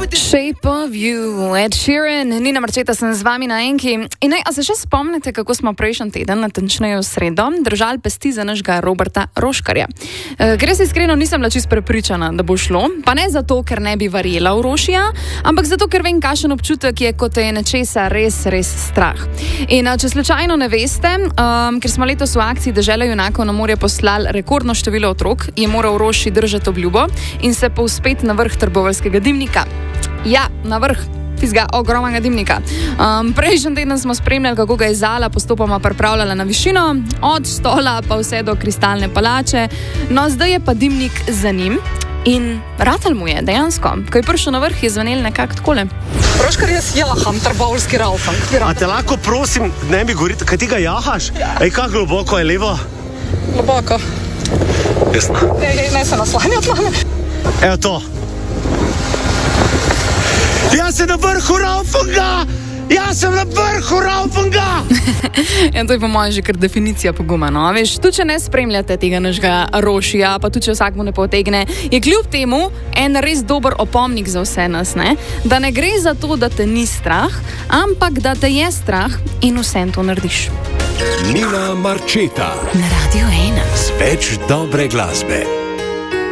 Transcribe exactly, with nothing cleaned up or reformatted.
Shape of You, Ed Sheeran, Nina Marčeta sem z vami na enki. In naj, a se še spomnite, kako smo prejšnji teden, natančneje v sredo, držali pesti za našega Roberta Roškarja. E, ker jaz iskreno nisem bila čisto prepričana, da bo šlo, pa ne zato, ker ne bi verjela v Rošija, ampak zato, ker vem, kakšen občutek je, ko te je nečesa res, res strah. In a, če slučajno ne veste, um, ker smo letos v akciji Dežela junakov na morje poslali rekordno število otrok, je moral Roši držati obljubo in se povzpeti na vrh trboveljskega dimnika. Ja, na vrh tistega ogromnega dimnika. Um, prejšnji teden smo spremljali, kako ga je Zala postopoma pripravljala na višino, od stola pa vse do kristalne palače. No, zdaj je pa dimnik za njim in ratal mu je dejansko. Ko je prišel na vrh, je zvenel nekako takole. Roškar, jaz jaham trboveljski raufang. A te lahko prosim, ne bi govoriti, kaj ti ga jahaš? Ja. Ej, kako globoko je levo? Globoko. Jasno. Ne, ne se naslanjati na me. Evo to. Jaz sem na vrhu raufanga! Jaz sem na vrhu raufanga! Ja, to je po mojem že kar definicija poguma, no? Veš, tudi če ne spremljate tega našega Rošija, pa tudi če vsak mu ne potegne, je kljub temu en res dober opomnik za vse nas, ne? Da ne gre za to, da te ni strah, ampak da te je strah in vsem to narediš. Nina Marčeta Na Radio ena. z več dobre glasbe.